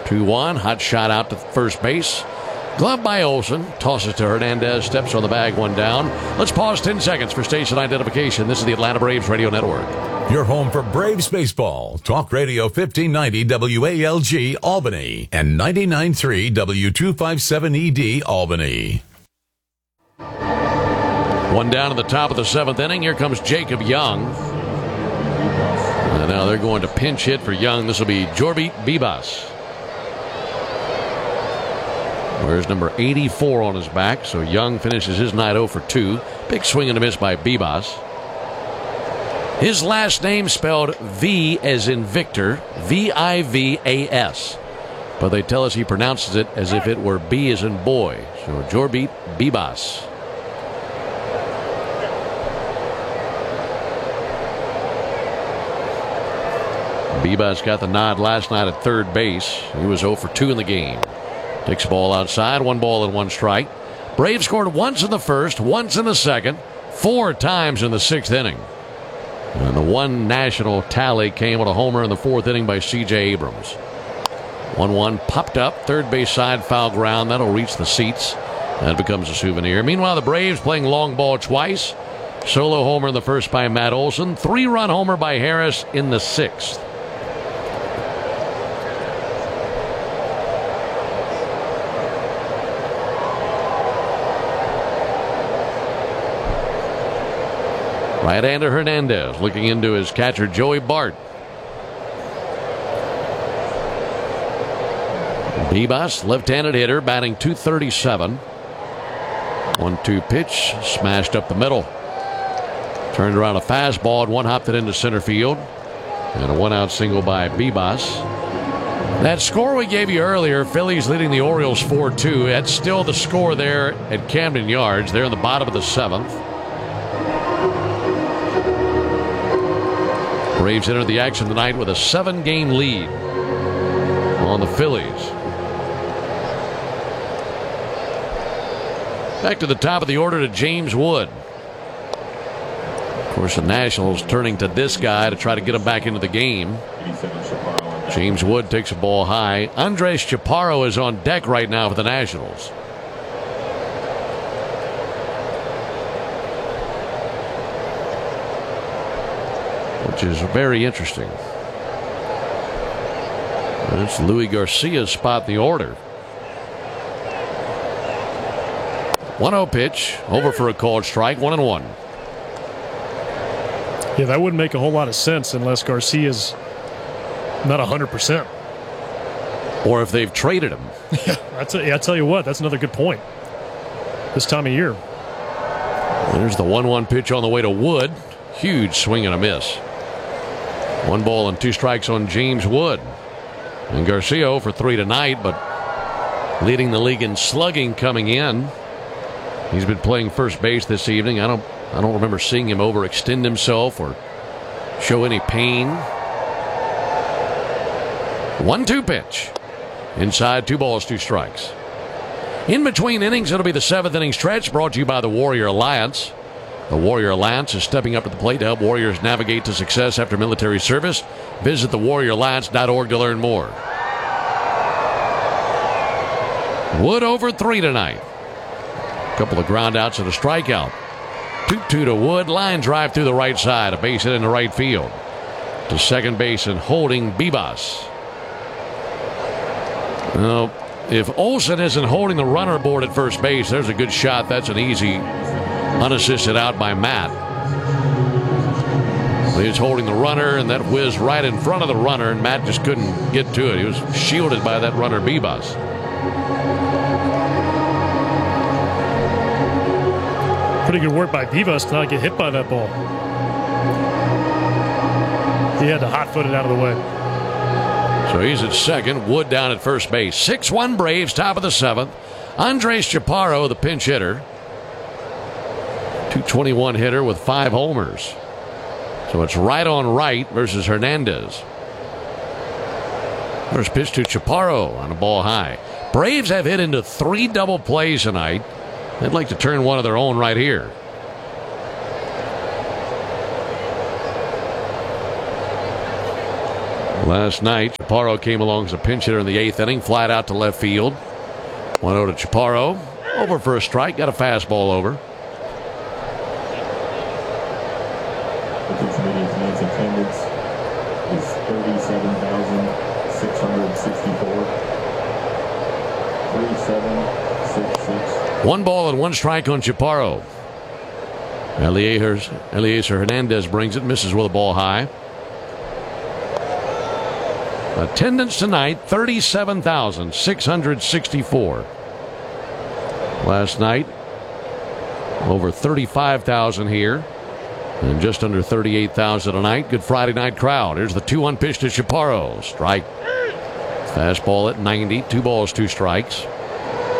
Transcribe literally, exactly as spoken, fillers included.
two one. Hot shot out to first base. Glove by Olson. Tosses to Hernandez. Steps on the bag. One down. Let's pause ten seconds for station identification. This is the Atlanta Braves Radio Network. Your home for Braves baseball. Talk Radio fifteen ninety W A L G Albany and ninety-nine point three W two fifty-seven E D Albany. One down in the top of the seventh inning. Here comes Jacob Young. And now they're going to pinch hit for Young. This will be Jorbit Bibas. Wears number eighty-four on his back. So Young finishes his night oh for two. Big swing and a miss by Bibas. His last name spelled V as in Victor, V I V A S. But they tell us he pronounces it as if it were B as in boy. So Jorbit Bibas. Bibas got the nod last night at third base. He was oh for two in the game. Takes the ball outside, one ball and one strike. Braves scored once in the first, once in the second, four times in the sixth inning. And the one national tally came with a homer in the fourth inning by C J Abrams. one one popped up, third base side foul ground. That'll reach the seats. That becomes a souvenir. Meanwhile, the Braves playing long ball twice. Solo homer in the first by Matt Olson. Three-run homer by Harris in the sixth. Right-hander Hernandez looking into his catcher Joey Bart. Bibas, left-handed hitter, batting two thirty-seven. one two pitch, smashed up the middle. Turned around a fastball and one hopped it into center field. And a one-out single by Bibas. That score we gave you earlier, Phillies leading the Orioles four two. That's still the score there at Camden Yards. They're in the bottom of the seventh. Braves entered the action tonight with a seven-game lead on the Phillies. Back to the top of the order to James Wood. Of course, the Nationals turning to this guy to try to get him back into the game. James Wood takes a ball high. Andres Chaparro is on deck right now for the Nationals. Which is very interesting. It's Louis Garcia's spot in the order. one oh pitch, over for a called strike, one and one. Yeah, that wouldn't make a whole lot of sense unless Garcia's not one hundred percent. Or if they've traded him. Yeah, that's a, yeah, I tell you what, that's another good point. This time of year. There's the one one pitch on the way to Wood. Huge swing and a miss. One ball and two strikes on James Wood. And Garcia oh for three tonight, but leading the league in slugging coming in. He's been playing first base this evening. I don't I don't remember seeing him overextend himself or show any pain. one two pitch. Inside, two balls, two strikes. In between innings, it'll be the seventh inning stretch brought to you by the Warrior Alliance. The Warrior Alliance is stepping up to the plate to help Warriors navigate to success after military service. Visit the warrior alliance dot org to learn more. Wood over three tonight. A couple of ground outs and a strikeout. two two to Wood. Line drive through the right side. A base hit in the right field. To second base and holding Bibas. Now, if Olson isn't holding the runner aboard at first base, there's a good shot. That's an easy unassisted out by Matt. He's holding the runner, and that whizzed right in front of the runner, and Matt just couldn't get to it. He was shielded by that runner, Bibas. Pretty good work by Bibas to not get hit by that ball. He had to hot-foot it out of the way. So he's at second. Wood down at first base. six one Braves, top of the seventh. Andres Chaparro, the pinch hitter. two twenty-one hitter with five homers. So it's right on right versus Hernandez. First pitch to Chaparro on a ball high. Braves have hit into three double plays tonight. They'd like to turn one of their own right here. Last night, Chaparro came along as a pinch hitter in the eighth inning, flat out to left field. one oh to Chaparro. Over for a strike, got a fastball over. Tonight's attendance is thirty-seven thousand six hundred sixty-four. thirty-seven six six. One ball and one strike on Chaparro. Eliezer, Eliezer Hernandez brings it, misses with a ball high. Attendance tonight, thirty-seven thousand six hundred sixty-four. Last night, over thirty-five thousand here. And just under thirty-eight thousand tonight. Good Friday night crowd. Here's the two one pitch to Chaparro. Strike. Fastball at ninety. Two balls, two strikes.